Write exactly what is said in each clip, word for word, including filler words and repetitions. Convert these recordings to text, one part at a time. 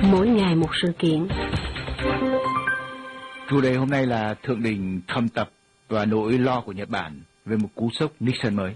mỗi ngày một sự kiện. Chủ đề hôm nay là thượng đỉnh thâm tập và nỗi lo của Nhật Bản về một cú sốc Nixon mới.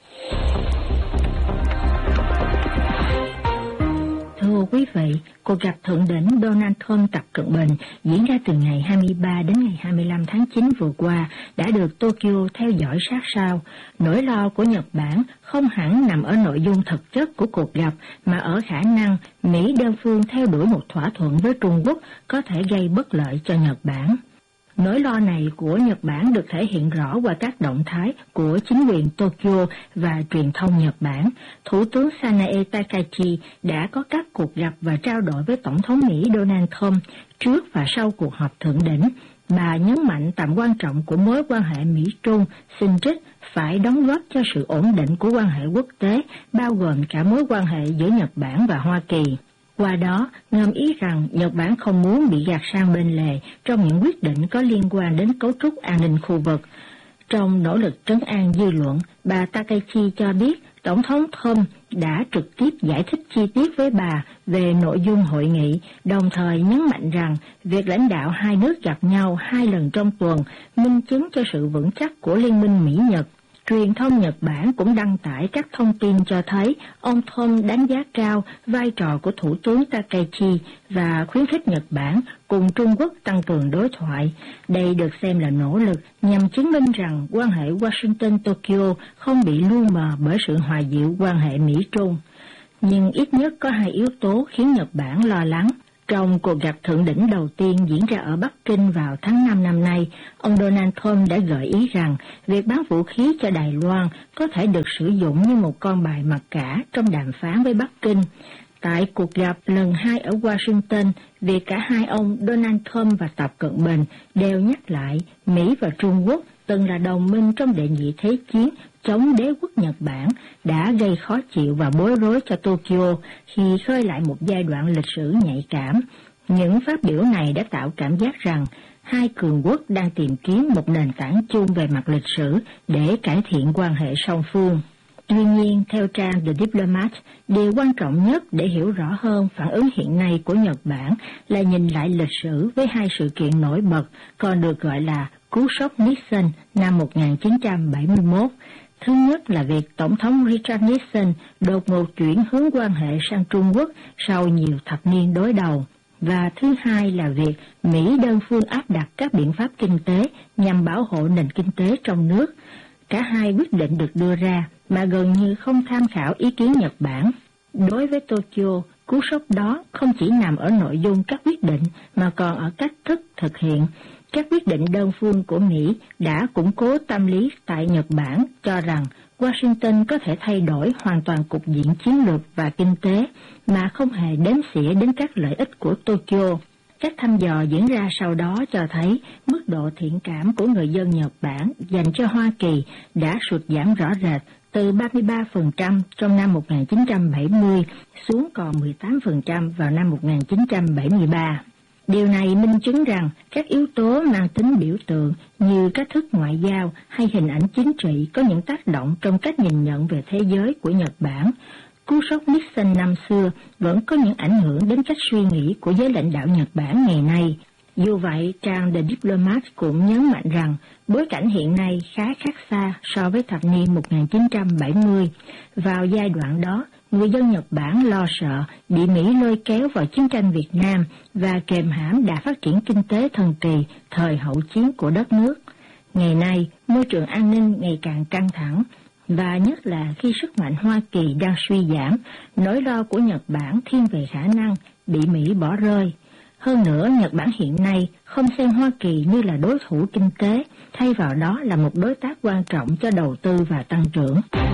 Thưa quý vị, cuộc gặp thượng đỉnh Donald Trump Tập Cận Bình diễn ra từ ngày hai mươi ba đến ngày hai mươi lăm tháng chín vừa qua đã được Tokyo theo dõi sát sao. Nỗi lo của Nhật Bản không hẳn nằm ở nội dung thực chất của cuộc gặp, mà ở khả năng Mỹ đơn phương theo đuổi một thỏa thuận với Trung Quốc có thể gây bất lợi cho Nhật Bản. Nỗi lo này của Nhật Bản được thể hiện rõ qua các động thái của chính quyền Tokyo và truyền thông Nhật Bản. Thủ tướng Sanae Takaichi đã có các cuộc gặp và trao đổi với Tổng thống Mỹ Donald Trump trước và sau cuộc họp thượng đỉnh. Bà nhấn mạnh tầm quan trọng của mối quan hệ Mỹ-Trung, xin trích phải đóng góp cho sự ổn định của quan hệ quốc tế, bao gồm cả mối quan hệ giữa Nhật Bản và Hoa Kỳ. Qua đó, ngầm ý rằng Nhật Bản không muốn bị gạt sang bên lề trong những quyết định có liên quan đến cấu trúc an ninh khu vực. Trong nỗ lực trấn an dư luận, bà Takaichi cho biết Tổng thống Trump đã trực tiếp giải thích chi tiết với bà về nội dung hội nghị, đồng thời nhấn mạnh rằng việc lãnh đạo hai nước gặp nhau hai lần trong tuần minh chứng cho sự vững chắc của liên minh Mỹ-Nhật. Truyền thông Nhật Bản cũng đăng tải các thông tin cho thấy ông Trump đánh giá cao vai trò của Thủ tướng Takaichi và khuyến khích Nhật Bản cùng Trung Quốc tăng cường đối thoại. Đây được xem là nỗ lực nhằm chứng minh rằng quan hệ Washington-Tokyo không bị lu mờ bởi sự hòa dịu quan hệ Mỹ-Trung. Nhưng ít nhất có hai yếu tố khiến Nhật Bản lo lắng. Trong cuộc gặp thượng đỉnh đầu tiên diễn ra ở Bắc Kinh vào tháng năm năm nay, ông Donald Trump đã gợi ý rằng việc bán vũ khí cho Đài Loan có thể được sử dụng như một con bài mặc cả trong đàm phán với Bắc Kinh. Tại cuộc gặp lần hai ở Washington, việc cả hai ông Donald Trump và Tập Cận Bình đều nhắc lại Mỹ và Trung Quốc từng là đồng minh trong đệ nhị thế chiến chống đế quốc Nhật Bản đã gây khó chịu và bối rối cho Tokyo khi khơi lại một giai đoạn lịch sử nhạy cảm. Những phát biểu này đã tạo cảm giác rằng hai cường quốc đang tìm kiếm một nền tảng chung về mặt lịch sử để cải thiện quan hệ song phương. Tuy nhiên, theo trang The Diplomat, điều quan trọng nhất để hiểu rõ hơn phản ứng hiện nay của Nhật Bản là nhìn lại lịch sử với hai sự kiện nổi bật, còn được gọi là cú sốc Nixon năm một nghìn chín trăm bảy mươi mốt. Thứ nhất là việc Tổng thống Richard Nixon đột ngột chuyển hướng quan hệ sang Trung Quốc sau nhiều thập niên đối đầu. Và thứ hai là việc Mỹ đơn phương áp đặt các biện pháp kinh tế nhằm bảo hộ nền kinh tế trong nước. Cả hai quyết định được đưa ra mà gần như không tham khảo ý kiến Nhật Bản. Đối với Tokyo, cú sốc đó không chỉ nằm ở nội dung các quyết định mà còn ở cách thức thực hiện. Các quyết định đơn phương của Mỹ đã củng cố tâm lý tại Nhật Bản cho rằng Washington có thể thay đổi hoàn toàn cục diện chiến lược và kinh tế mà không hề đếm xỉa đến các lợi ích của Tokyo. Các thăm dò diễn ra sau đó cho thấy mức độ thiện cảm của người dân Nhật Bản dành cho Hoa Kỳ đã sụt giảm rõ rệt từ ba mươi ba phần trăm trong năm một nghìn chín trăm bảy mươi xuống còn mười tám phần trăm vào năm một nghìn chín trăm bảy mươi ba. Điều này minh chứng rằng các yếu tố mang tính biểu tượng như cách thức ngoại giao hay hình ảnh chính trị có những tác động trong cách nhìn nhận về thế giới của Nhật Bản. Cú sốc Nixon năm xưa vẫn có những ảnh hưởng đến cách suy nghĩ của giới lãnh đạo Nhật Bản ngày nay. Dù vậy, trang The Diplomat cũng nhấn mạnh rằng bối cảnh hiện nay khá khác xa so với thập niên một nghìn chín trăm bảy mươi. Vào giai đoạn đó, người dân Nhật Bản lo sợ bị Mỹ lôi kéo vào chiến tranh Việt Nam và kềm hãm đà phát triển kinh tế thần kỳ thời hậu chiến của đất nước. Ngày nay, môi trường an ninh ngày càng căng thẳng, và nhất là khi sức mạnh Hoa Kỳ đang suy giảm, nỗi lo của Nhật Bản thiên về khả năng bị Mỹ bỏ rơi. Hơn nữa, Nhật Bản hiện nay không xem Hoa Kỳ như là đối thủ kinh tế, thay vào đó là một đối tác quan trọng cho đầu tư và tăng trưởng.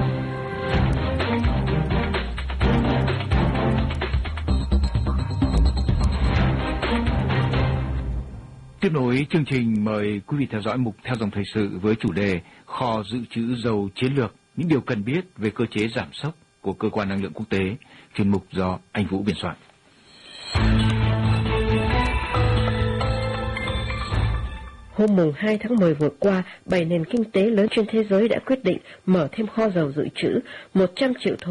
Tiếp nối chương trình, mời quý vị theo dõi mục Theo dòng thời sự với chủ đề Kho dự trữ dầu chiến lược, những điều cần biết về cơ chế giảm sốc của Cơ quan Năng lượng Quốc tế, chuyên mục do anh Vũ biên soạn. Hôm mùng hai tháng mười vừa qua, bảy nền kinh tế lớn trên thế giới đã quyết định mở thêm kho dầu dự trữ một trăm triệu thùng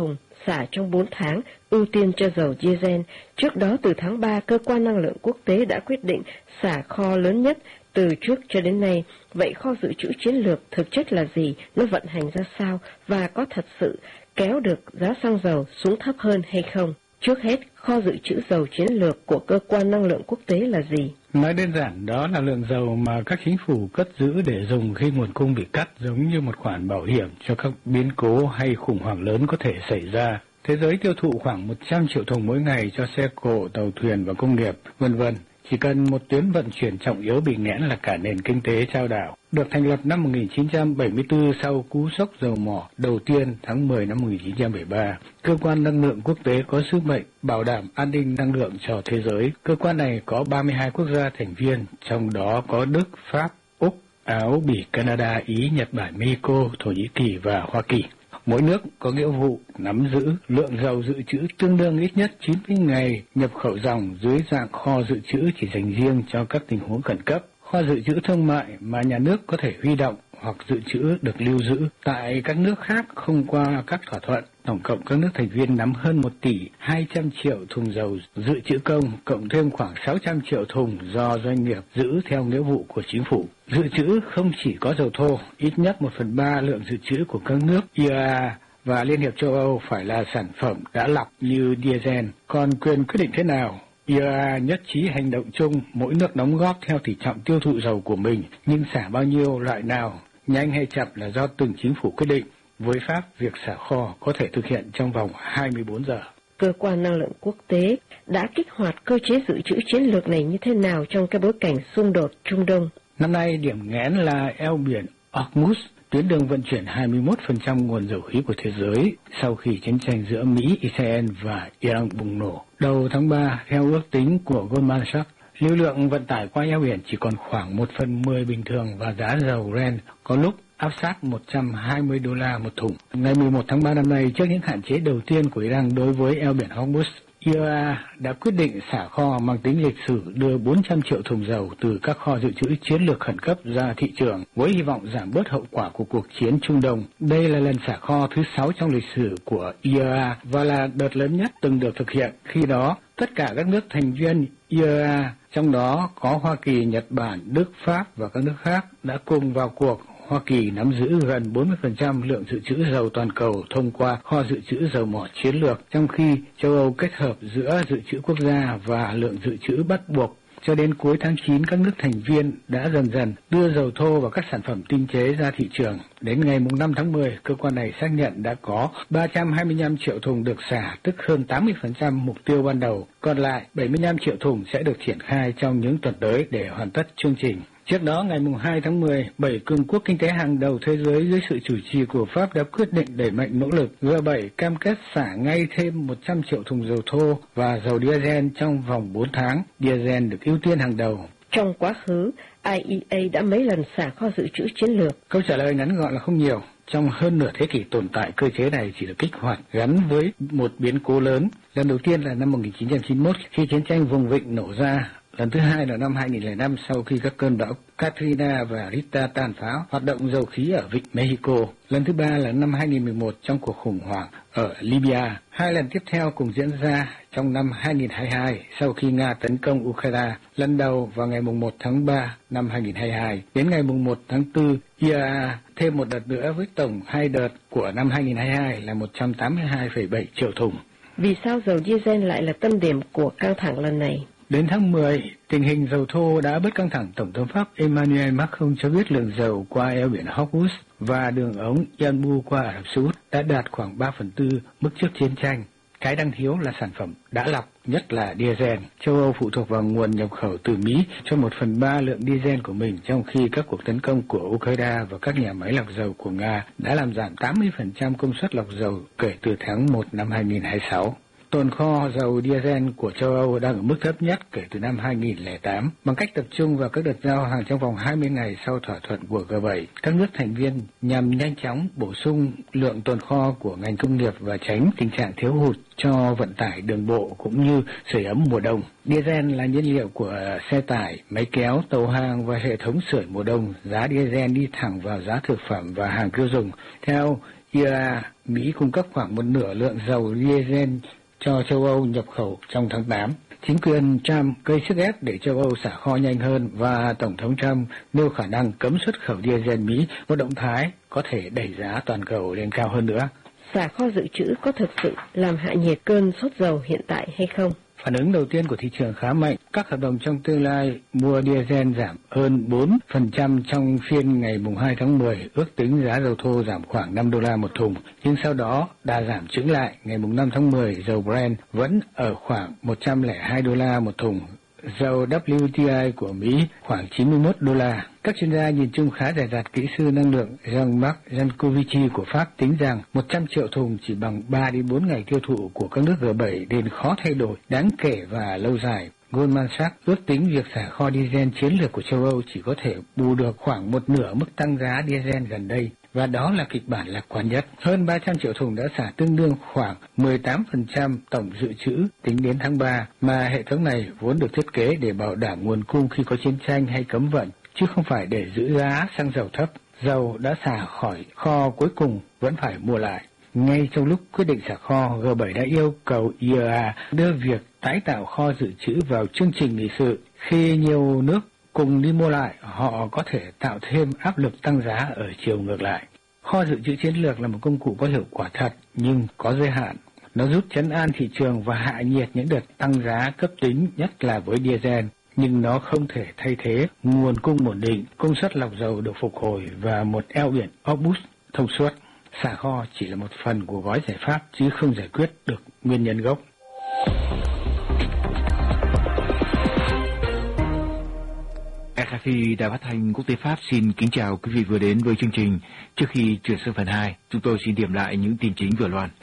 xả trong bốn tháng, ưu tiên cho dầu diesel. Trước đó từ tháng ba, Cơ quan Năng lượng Quốc tế đã quyết định xả kho lớn nhất từ trước cho đến nay. Vậy kho dự trữ chiến lược thực chất là gì? Nó vận hành ra sao? Và có thật sự kéo được giá xăng dầu xuống thấp hơn hay không? Trước hết, kho dự trữ dầu chiến lược của Cơ quan Năng lượng Quốc tế là gì? Nói đơn giản, đó là lượng dầu mà các chính phủ cất giữ để dùng khi nguồn cung bị cắt, giống như một khoản bảo hiểm cho các biến cố hay khủng hoảng lớn có thể xảy ra. Thế giới tiêu thụ khoảng một trăm triệu thùng mỗi ngày cho xe cộ, tàu thuyền và công nghiệp, vân vân. Chỉ cần một tuyến vận chuyển trọng yếu bị nghẽn là cả nền kinh tế chao đảo. Được thành lập năm một nghìn chín trăm bảy mươi tư sau cú sốc dầu mỏ đầu tiên tháng mười năm một nghìn chín trăm bảy mươi ba, Cơ quan Năng lượng Quốc tế có sứ mệnh bảo đảm an ninh năng lượng cho thế giới. Cơ quan này có ba mươi hai quốc gia thành viên, trong đó có Đức, Pháp, Úc, Áo, Bỉ, Canada, Ý, Nhật Bản, Mexico, Thổ Nhĩ Kỳ và Hoa Kỳ. Mỗi nước có nghĩa vụ nắm giữ lượng dầu dự trữ tương đương ít nhất chín mươi ngày nhập khẩu dòng dưới dạng kho dự trữ chỉ dành riêng cho các tình huống khẩn cấp. Kho dự trữ thương mại mà nhà nước có thể huy động hoặc dự trữ được lưu giữ tại các nước khác không qua các thỏa thuận. Tổng cộng các nước thành viên nắm hơn một tỷ hai trăm triệu thùng dầu dự trữ công, cộng thêm khoảng sáu trăm triệu thùng do doanh nghiệp giữ theo nghĩa vụ của chính phủ. Dự trữ không chỉ có dầu thô, ít nhất một phần ba lượng dự trữ của các nước i e a và Liên hiệp châu Âu phải là sản phẩm đã lọc như diesel. Còn quyền quyết định thế nào? i e a nhất trí hành động chung, mỗi nước đóng góp theo tỷ trọng tiêu thụ dầu của mình, nhưng xả bao nhiêu loại nào, nhanh hay chậm là do từng chính phủ quyết định. Với Pháp, việc xả kho có thể thực hiện trong vòng hai mươi bốn giờ. Cơ quan Năng lượng Quốc tế đã kích hoạt cơ chế dự trữ chiến lược này như thế nào trong cái bối cảnh xung đột Trung Đông? Năm nay, điểm nghẽn là eo biển Hormuz, tuyến đường vận chuyển hai mươi mốt phần trăm nguồn dầu khí của thế giới sau khi chiến tranh giữa Mỹ, Israel và Iran bùng nổ. Đầu tháng ba, theo ước tính của Goldman Sachs, lưu lượng vận tải qua eo biển chỉ còn khoảng một phần mười bình thường và giá dầu Brent có lúc áp sát một trăm hai mươi đô la một thùng. Ngày mười một tháng ba năm nay, trước những hạn chế đầu tiên của Iran đối với eo biển Hormuz, i e a đã quyết định xả kho mang tính lịch sử đưa bốn trăm triệu thùng dầu từ các kho dự trữ chiến lược khẩn cấp ra thị trường với hy vọng giảm bớt hậu quả của cuộc chiến Trung Đông. Đây là lần xả kho thứ sáu trong lịch sử của i e a và là đợt lớn nhất từng được thực hiện. Khi đó, tất cả các nước thành viên i e a, trong đó có Hoa Kỳ, Nhật Bản, Đức, Pháp và các nước khác đã cùng vào cuộc. Hoa Kỳ nắm giữ gần bốn mươi phần trăm lượng dự trữ dầu toàn cầu thông qua kho dự trữ dầu mỏ chiến lược, trong khi châu Âu kết hợp giữa dự trữ quốc gia và lượng dự trữ bắt buộc. Cho đến cuối tháng chín, các nước thành viên đã dần dần đưa dầu thô và các sản phẩm tinh chế ra thị trường. Đến ngày năm tháng mười, cơ quan này xác nhận đã có ba trăm hai mươi lăm triệu thùng được xả, tức hơn tám mươi phần trăm mục tiêu ban đầu. Còn lại, bảy mươi lăm triệu thùng sẽ được triển khai trong những tuần tới để hoàn tất chương trình. Trước đó, ngày hai tháng mười, bảy cường quốc kinh tế hàng đầu thế giới dưới sự chủ trì của Pháp đã quyết định đẩy mạnh nỗ lực. G bảy cam kết xả ngay thêm một trăm triệu thùng dầu thô và dầu diesel trong vòng bốn tháng. Diesel được ưu tiên hàng đầu. Trong quá khứ, i e a đã mấy lần xả kho dự trữ chiến lược? Câu trả lời ngắn gọn là không nhiều. Trong hơn nửa thế kỷ tồn tại, cơ chế này chỉ được kích hoạt gắn với một biến cố lớn. Lần đầu tiên là năm một nghìn chín trăm chín mươi mốt khi chiến tranh vùng vịnh nổ ra. Lần thứ hai là năm hai nghìn lẻ năm sau khi các cơn bão Katrina và Rita tàn phá hoạt động dầu khí ở vịnh Mexico. Lần thứ ba là năm hai nghìn mười một trong cuộc khủng hoảng ở Libya. Hai lần tiếp theo cùng diễn ra trong năm hai nghìn hai mươi hai sau khi Nga tấn công Ukraine. Lần đầu vào ngày một tháng ba năm hai nghìn hai mươi hai. Đến ngày một tháng tư, i e a thêm một đợt nữa với tổng hai đợt của năm hai nghìn hai mươi hai là một trăm tám mươi hai phẩy bảy triệu thùng. Vì sao dầu diesel lại là tâm điểm của căng thẳng lần này? Đến tháng mười, tình hình dầu thô đã bớt căng thẳng. Tổng thống Pháp Emmanuel Macron cho biết lượng dầu qua eo biển Hormuz và đường ống Yanbu qua Ả Rập Xê Út đã đạt khoảng ba phần tư mức trước chiến tranh. Cái đang thiếu là sản phẩm đã lọc, nhất là diesel. Châu Âu phụ thuộc vào nguồn nhập khẩu từ Mỹ cho một phần ba lượng diesel của mình, trong khi các cuộc tấn công của Ukraine và các nhà máy lọc dầu của Nga đã làm giảm tám mươi phần trăm công suất lọc dầu kể từ tháng một năm hai nghìn hai mươi sáu. Tồn kho dầu diesel của châu Âu đang ở mức thấp nhất kể từ năm hai nghìn lẻ tám. Bằng cách tập trung vào các đợt giao hàng trong vòng hai mươi ngày sau thỏa thuận của G bảy, các nước thành viên nhằm nhanh chóng bổ sung lượng tồn kho của ngành công nghiệp và tránh tình trạng thiếu hụt cho vận tải đường bộ cũng như sưởi ấm mùa đông. Diesel là nhiên liệu của xe tải, máy kéo, tàu hàng và hệ thống sưởi mùa đông. Giá diesel đi thẳng vào giá thực phẩm và hàng tiêu dùng. Theo i e a, Mỹ cung cấp khoảng một nửa lượng dầu diesel cho châu Âu nhập khẩu trong tháng tám. Chính quyền Trump gây sức ép để châu Âu xả kho nhanh hơn và Tổng thống Trump nêu khả năng cấm xuất khẩu diesel Mỹ, một động thái có thể đẩy giá toàn cầu lên cao hơn nữa. Xả kho dự trữ có thực sự làm hạ nhiệt cơn sốt dầu hiện tại hay không? Phản ứng đầu tiên của thị trường khá mạnh. Các hợp đồng trong tương lai mua diesel giảm hơn bốn phần trăm trong phiên ngày hai tháng mười, ước tính giá dầu thô giảm khoảng năm đô la một thùng. Nhưng sau đó đã giảm chững lại. Ngày năm tháng mười, dầu Brent vẫn ở khoảng một trăm lẻ hai đô la một thùng. Dầu W T I của Mỹ khoảng chín mươi mốt đô la. Các chuyên gia nhìn chung khá rẻ rặt. Kỹ sư năng lượng Jean-Marc Jancovici của Pháp tính rằng một trăm triệu thùng chỉ bằng ba đến bốn ngày tiêu thụ của các nước G bảy nên khó thay đổi đáng kể và lâu dài. Goldman Sachs ước tính việc xả kho diesel chiến lược của châu Âu chỉ có thể bù được khoảng một nửa mức tăng giá diesel gần đây. Và đó là kịch bản lạc quan nhất. Hơn ba trăm triệu thùng đã xả tương đương khoảng mười tám phần trăm tổng dự trữ tính đến tháng ba, mà hệ thống này vốn được thiết kế để bảo đảm nguồn cung khi có chiến tranh hay cấm vận, chứ không phải để giữ giá xăng dầu thấp. Dầu đã xả khỏi kho cuối cùng vẫn phải mua lại. Ngay trong lúc quyết định xả kho, G bảy đã yêu cầu i e a đưa việc tái tạo kho dự trữ vào chương trình nghị sự. Khi nhiều nước cùng đi mua lại, họ có thể tạo thêm áp lực tăng giá ở chiều ngược lại. Kho dự trữ chiến lược là một công cụ có hiệu quả thật, nhưng có giới hạn. Nó giúp trấn an thị trường và hạ nhiệt những đợt tăng giá cấp tính, nhất là với diesel. Nhưng nó không thể thay thế nguồn cung ổn định, công suất lọc dầu được phục hồi và một eo biển Hormuz thông suốt. Xả kho chỉ là một phần của gói giải pháp, chứ không giải quyết được nguyên nhân gốc. rờ ép pê Đài Phát thanh Quốc tế Pháp xin kính chào quý vị vừa đến với chương trình. Trước khi chuyển sang phần hai, chúng tôi xin điểm lại những tin chính vừa loan.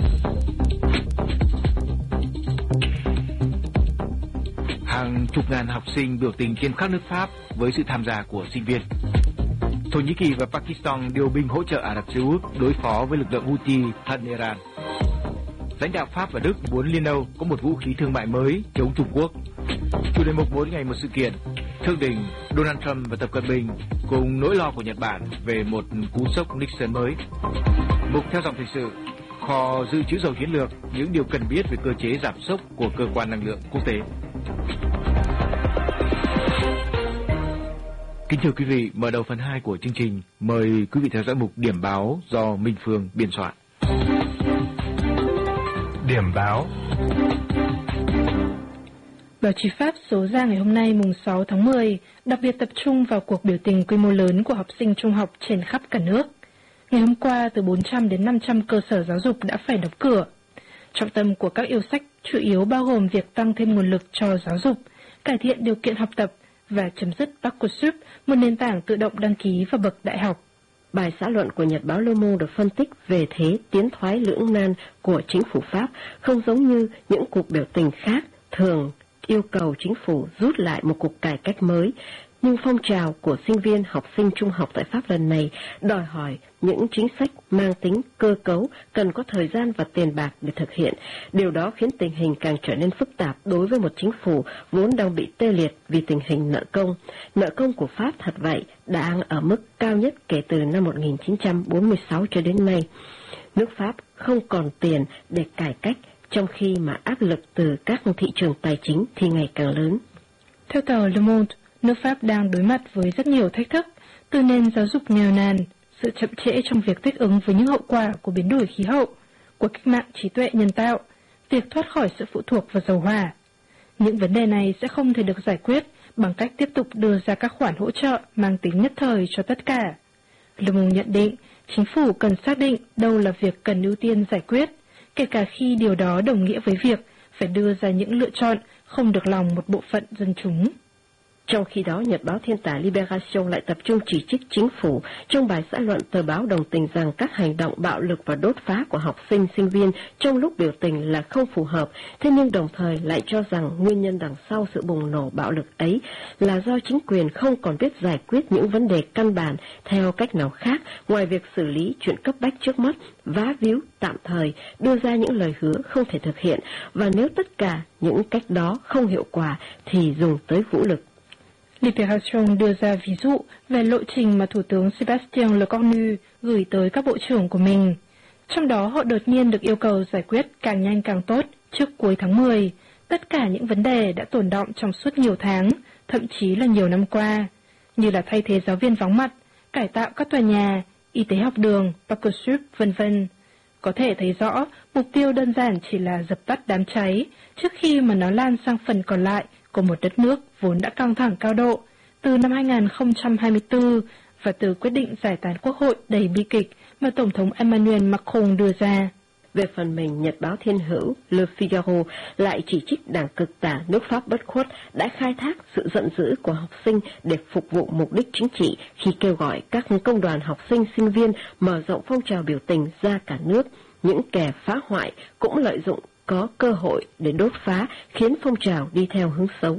Hàng chục ngàn học sinh biểu tình trên khắp nước Pháp với sự tham gia của sinh viên. Thổ Nhĩ Kỳ và Pakistan điều binh hỗ trợ Ả Rập Xê Út đối phó với lực lượng Houthi thân Iran. Lãnh đạo Pháp và Đức muốn Liên Âu có một vũ khí thương mại mới chống Trung Quốc. Chủ đề mục mỗi ngày một sự kiện. Thượng đỉnh Donald Trump và Tập Cận Bình cùng nỗi lo của Nhật Bản về một cú sốc Nixon mới. Mục theo dòng thời sự. Kho dự trữ dầu chiến lược, những điều cần biết về cơ chế giảm sốc của cơ quan năng lượng quốc tế. Kính thưa quý vị, mở đầu phần hai của chương trình, mời quý vị theo dõi mục điểm báo do Minh Phương biên soạn. Điểm báo. Báo chí Pháp số ra ngày hôm nay mùng sáu tháng mười đặc biệt tập trung vào cuộc biểu tình quy mô lớn của học sinh trung học trên khắp cả nước. Ngày hôm qua, từ bốn trăm đến năm trăm cơ sở giáo dục đã phải đóng cửa. Trọng tâm của các yêu sách chủ yếu bao gồm việc tăng thêm nguồn lực cho giáo dục, cải thiện điều kiện học tập và chấm dứt Parcoursup, một nền tảng tự động đăng ký vào bậc đại học. Bài xã luận của Nhật báo Le Monde được phân tích về thế tiến thoái lưỡng nan của chính phủ Pháp, không giống như những cuộc biểu tình khác thường yêu cầu chính phủ rút lại một cuộc cải cách mới. Nhưng phong trào của sinh viên học sinh trung học tại Pháp lần này đòi hỏi những chính sách mang tính cơ cấu, cần có thời gian và tiền bạc để thực hiện. Điều đó khiến tình hình càng trở nên phức tạp đối với một chính phủ vốn đang bị tê liệt vì tình hình nợ công. Nợ công của Pháp thật vậy đang ở mức cao nhất kể từ năm một nghìn chín trăm bốn mươi sáu cho đến nay. Nước Pháp không còn tiền để cải cách, trong khi mà áp lực từ các thị trường tài chính thì ngày càng lớn. Theo tờ Le Monde, nước Pháp đang đối mặt với rất nhiều thách thức, từ nền giáo dục nghèo nàn, sự chậm trễ trong việc thích ứng với những hậu quả của biến đổi khí hậu, của cách mạng trí tuệ nhân tạo, việc thoát khỏi sự phụ thuộc vào dầu hỏa. Những vấn đề này sẽ không thể được giải quyết bằng cách tiếp tục đưa ra các khoản hỗ trợ mang tính nhất thời cho tất cả. Le Monde nhận định, chính phủ cần xác định đâu là việc cần ưu tiên giải quyết, kể cả khi điều đó đồng nghĩa với việc phải đưa ra những lựa chọn không được lòng một bộ phận dân chúng. Trong khi đó, Nhật báo Thiên tả Libération lại tập trung chỉ trích chính phủ. Trong bài xã luận, tờ báo đồng tình rằng các hành động bạo lực và đốt phá của học sinh, sinh viên trong lúc biểu tình là không phù hợp, thế nhưng đồng thời lại cho rằng nguyên nhân đằng sau sự bùng nổ bạo lực ấy là do chính quyền không còn biết giải quyết những vấn đề căn bản theo cách nào khác ngoài việc xử lý chuyện cấp bách trước mắt, vá víu tạm thời, đưa ra những lời hứa không thể thực hiện, và nếu tất cả những cách đó không hiệu quả thì dùng tới vũ lực. Libération đưa ra ví dụ về lộ trình mà Thủ tướng Sébastien Lecornu gửi tới các bộ trưởng của mình. Trong đó họ đột nhiên được yêu cầu giải quyết càng nhanh càng tốt trước cuối tháng mười, tất cả những vấn đề đã tồn đọng trong suốt nhiều tháng, thậm chí là nhiều năm qua, như là thay thế giáo viên vắng mặt, cải tạo các tòa nhà, y tế học đường, Parcoursup, vân vân. Có thể thấy rõ, mục tiêu đơn giản chỉ là dập tắt đám cháy, trước khi mà nó lan sang phần còn lại của một đất nước vốn đã căng thẳng cao độ, từ năm hai nghìn không trăm hai mươi tư và từ quyết định giải tán quốc hội đầy bi kịch mà Tổng thống Emmanuel Macron đưa ra. Về phần mình, nhật báo thiên hữu Le Figaro lại chỉ trích đảng cực tả nước Pháp bất khuất đã khai thác sự giận dữ của học sinh để phục vụ mục đích chính trị khi kêu gọi các công đoàn học sinh sinh viên mở rộng phong trào biểu tình ra cả nước. Những kẻ phá hoại cũng lợi dụng có cơ hội để đốt phá, khiến phong trào đi theo hướng xấu.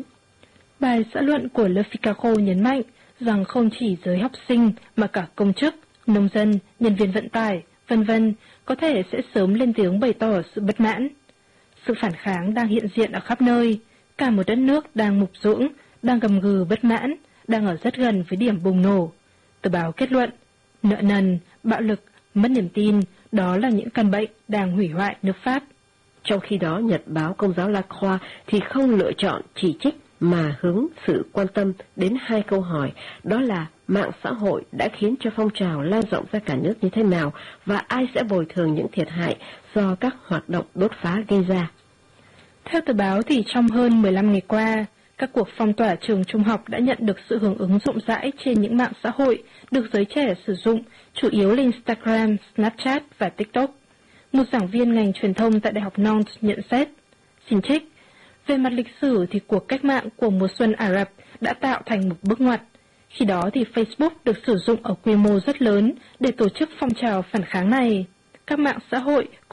Bài xã luận của Le Figaro nhấn mạnh rằng không chỉ giới học sinh mà cả công chức, nông dân, nhân viên vận tải, vân vân có thể sẽ sớm lên tiếng bày tỏ sự bất mãn. Sự phản kháng đang hiện diện ở khắp nơi, cả một đất nước đang mục ruỗng, đang gầm gừ bất mãn, đang ở rất gần với điểm bùng nổ. Tờ báo kết luận, nợ nần, bạo lực, mất niềm tin, đó là những căn bệnh đang hủy hoại nước Pháp. Trong khi đó, nhật báo Công giáo La Croix thì không lựa chọn chỉ trích mà hướng sự quan tâm đến hai câu hỏi, đó là mạng xã hội đã khiến cho phong trào lan rộng ra cả nước như thế nào và ai sẽ bồi thường những thiệt hại do các hoạt động đốt phá gây ra. Theo tờ báo thì trong hơn mười lăm ngày qua, các cuộc phong tỏa trường trung học đã nhận được sự hưởng ứng rộng rãi trên những mạng xã hội được giới trẻ sử dụng, chủ yếu là Instagram, Snapchat và TikTok. Một giảng viên ngành truyền thông tại Đại học Nantes nhận xét, xin trích, về mặt lịch sử thì cuộc cách mạng của mùa xuân Ả Rập đã tạo thành một bước ngoặt. Khi đó thì Facebook được sử dụng ở quy mô rất lớn để tổ chức phong trào phản kháng này. Các mạng xã hội